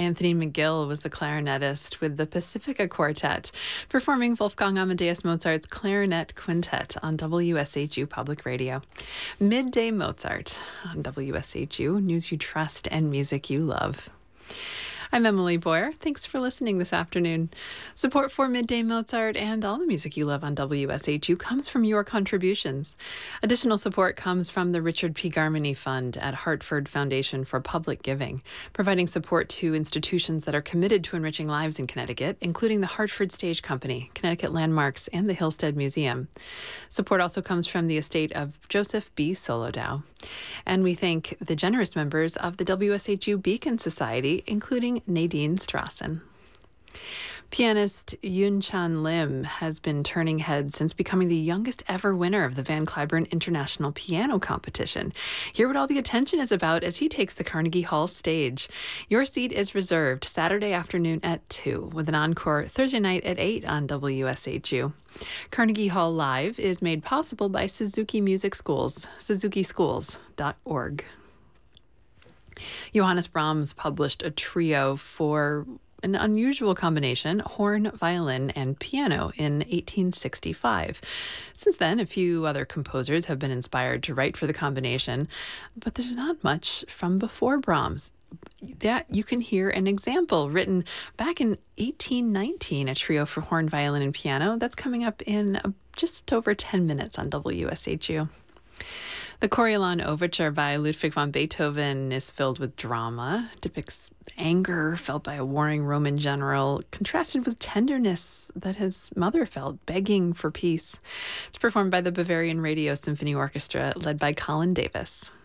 Anthony McGill was the clarinetist with the Pacifica Quartet, performing Wolfgang Amadeus Mozart's Clarinet Quintet on WSHU Public Radio. Midday Mozart on WSHU, news you trust and music you love. I'm Emily Boyer. Thanks for listening this afternoon. Support for Midday Mozart and all the music you love on WSHU comes from your contributions. Additional support comes from the Richard P. Garmany Fund at Hartford Foundation for Public Giving, providing support to institutions that are committed to enriching lives in Connecticut, including the Hartford Stage Company, Connecticut Landmarks, and the Hillstead Museum. Support also comes from the estate of Joseph B. Solodow. And we thank the generous members of the WSHU Beacon Society, including Nadine Strassen. Pianist Yoon Chan Lim has been turning heads since becoming the youngest ever winner of the Van Cliburn International Piano Competition. Hear what all the attention is about as he takes the Carnegie Hall stage. Your seat is reserved Saturday afternoon at 2, with an encore Thursday night at 8 on WSHU. Carnegie Hall Live is made possible by Suzuki Music Schools, suzukischools.org. Johannes Brahms published a trio for an unusual combination, horn, violin, and piano in 1865. Since then, a few other composers have been inspired to write for the combination, but there's not much from before Brahms. That you can hear an example written back in 1819, a trio for horn, violin, and piano. That's coming up in just over 10 minutes on WSHU. The Coriolan Overture by Ludwig van Beethoven is filled with drama, depicts anger felt by a warring Roman general, contrasted with tenderness that his mother felt, begging for peace. It's performed by the Bavarian Radio Symphony Orchestra, led by Colin Davis.